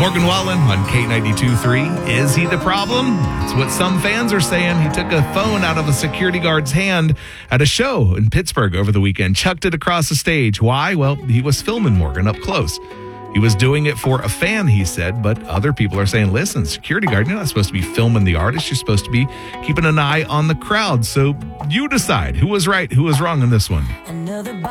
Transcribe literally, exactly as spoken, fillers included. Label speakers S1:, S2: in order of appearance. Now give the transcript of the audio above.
S1: Morgan Wallen on K ninety-two point three. Is he the problem? That's what some fans are saying. He took a phone out of a security guard's hand at a show in Pittsburgh over the weekend, chucked it across the stage. Why? Well, he was filming Morgan up close. He was doing it for a fan, he said, but other people are saying, listen, security guard, you're not supposed to be filming the artist. You're supposed to be keeping an eye on the crowd. So you decide who was right, who was wrong in this one.